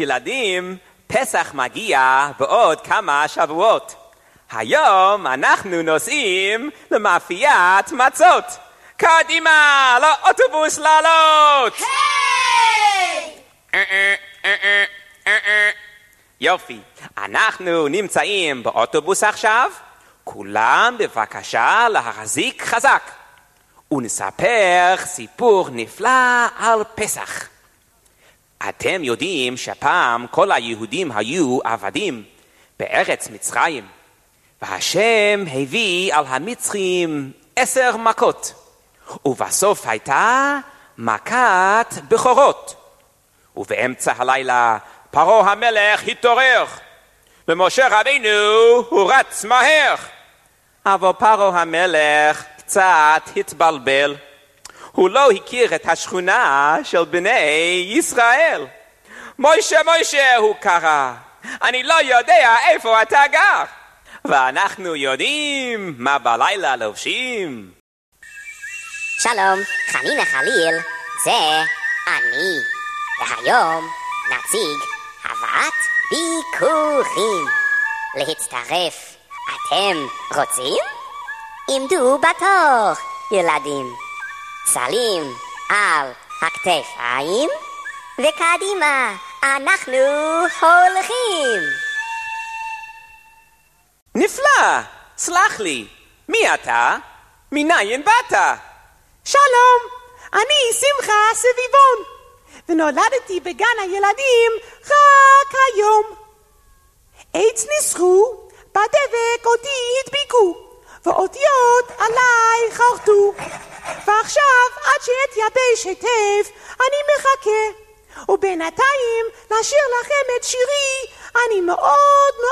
ילדים, פסח מגיע בעוד כמה שבועות. היום אנחנו נוסעים למאפיית מצות. קדימה, לאוטובוס לעלות! יופי, אנחנו נמצאים באוטובוס עכשיו. כולם בבקשה להחזיק חזק. ונספר סיפור נפלא על פסח. אתם יודעים שפעם כל היהודים היו עבדים בארץ מצרים, והשם הביא על המצרים 10 מכות, ובסוף הייתה מכת בכורות. ובאמצע הלילה פרעה המלך התעורר, ומשה רבינו הוא רץ מהר. אבל פרעה המלך קצת התבלבל. הוא לא הכיר את השכונה של בני ישראל. מוישה, מוישה, הוא קרא, אני לא יודע איפה אתה גר. ואנחנו יודעים מה בלילה לובשים. שלום, חנינה חליל, זה אני. והיום נציג הבאת ביקורים. להצטרף, אתם רוצים? עמדו בתור, ילדים. סלים על הכתפיים, וקדימה, אנחנו הולכים. נפלא, סלח לי, מי אתה? מניין באת? שלום, אני שמחה סביבון, ונולדתי בגן הילדים רק היום. עץ ניסחו, בדבק אותי הדביקו, ואותיות עליי חרטו. ועכשיו עד שאתייבש היטב אני מחכה, ובינתיים לשיר לכם את שירי אני מאוד